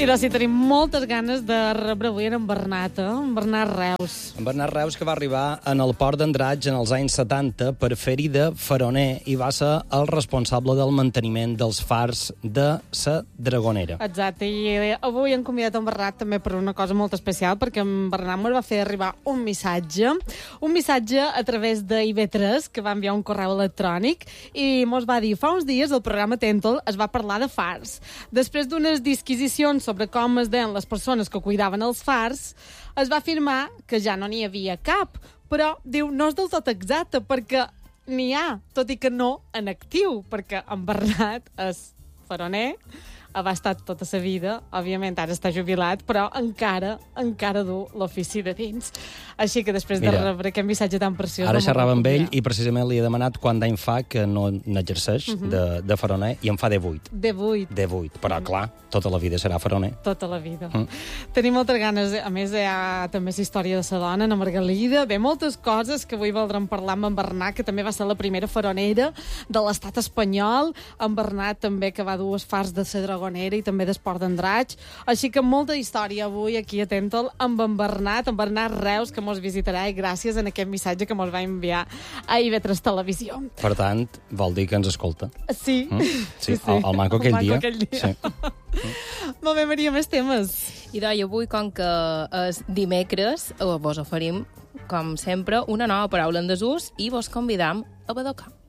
I doncs sí, tenim moltes ganes de rebre avui en Bernat, en Bernat Reus. En Bernat Reus, que va arribar en el port d'Andratx en els anys 70 per fer-hi de faroner i va ser el responsable del manteniment dels fars de sa Dragonera. Exacte, i avui hem convidat en Bernat també per una cosa molt especial, perquè en Bernat ens va fer arribar un missatge a través de IB3, que va enviar un correu electrònic, i mos va dir, fa uns dies el programa Tentol es va parlar de fars. Després d'unes disquisicions sobre com es deien les persones que cuidaven els fars, es va afirmar que ja no n'hi havia cap, però, diu, no és del tot exacte, perquè n'hi ha, tot i que no en actiu, perquè en Bernat és faroner, va estar tota sa vida, òbviament ara està jubilat, però encara du l'ofici de dins. Així que després de rebre aquest missatge tan preciós... Ara xerrava amb ell i precisament li he demanat quant d'any fa que no n'exerceix de faroner i em fa 18. 18, però clar, tota la vida serà faroner. Tota la vida. Tenim moltes ganes, a més hi ha també la història de sa dona, na Margalida, bé, moltes coses que avui voldrem parlar amb en Bernat, que també va ser la primera faronera de l'estat espanyol, en Bernat també que va dur els fars de sa Dragonera i també d'Esport d'Andratx, així que molta història avui aquí a Tentol amb en Bernat Reus, que mos visitarà, i gràcies en aquest missatge que mos va enviar a IB3 Televisió. Per tant, vol dir que ens escolta. Sí. Sí. El manco aquell dia. Sí. Molt bé, Maria, més temes. I avui, com que és dimecres, vos oferim, com sempre, una nova paraula en desús i vos convidam a Badocar.